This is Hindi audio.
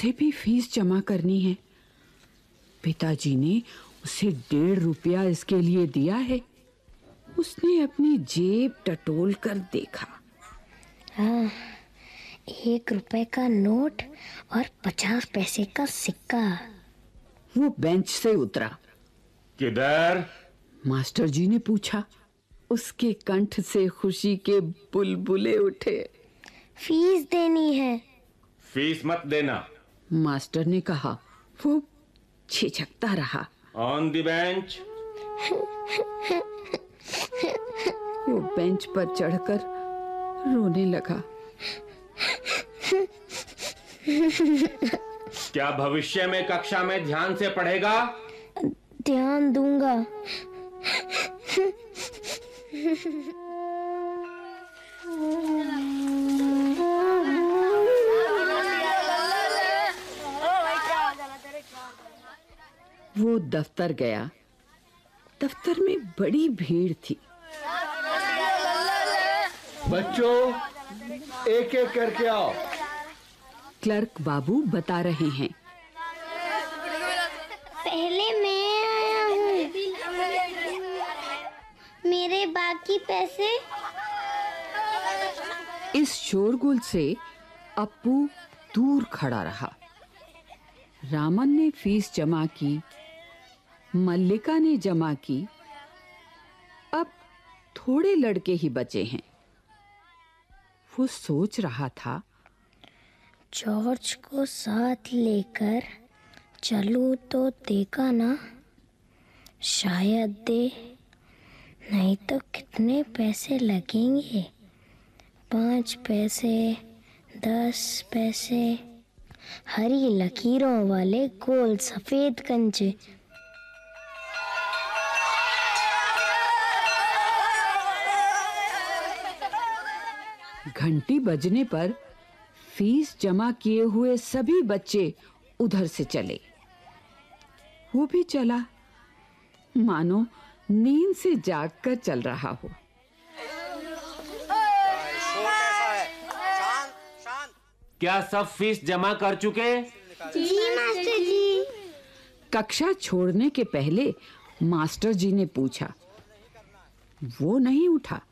उसे भी फीस जमा करनी है। पिताजी ने उसे 1.5 रुपया इसके लिए दिया है। उसने अपनी जेब टटोल कर देखा। हाँ, 1 रुपए का नोट और 50 पैसे का सिक्का। वो बेंच से उतरा। किधर? मास्टर जी ने पूछा। उसके कंठ से खुशी के बुलबुले उठे। फीस देनी है। फीस मत देना, मास्टर ने कहा। वो झिझकता रहा। On the bench. वो बेंच पर चढ़कर रोने लगा। क्या भविष्य में कक्षा में ध्यान से पढ़ेगा? ध्यान दूंगा। वो दफ्तर गया। दफ्तर में बड़ी भीड़ थी। बच्चों, एक एक करके आओ। क्लर्क बाबू बता रहे हैं। पहले मैं आया हूँ। मेरे बाकी पैसे। इस शोरगुल से अप्पू दूर खड़ा रहा। रामन ने फीस जमा की, मल्लिका ने जमा की। अब थोड़े लड़के ही बचे हैं। वो सोच रहा था, जॉर्ज को साथ लेकर चलूं तो देगा ना? शायद दे, नहीं तो कितने पैसे लगेंगे? 5 पैसे, 10 पैसे, हरी लकीरों वाले गोल सफेद कंचे। घंटी बजने पर फीस जमा किए हुए सभी बच्चे उधर से चले। वो भी चला, मानो नींद से जागकर चल रहा हो। क्या सब फीस जमा कर चुके? जी मास्टर जी। कक्षा छोड़ने के पहले मास्टर जी ने पूछा। वो नहीं उठा।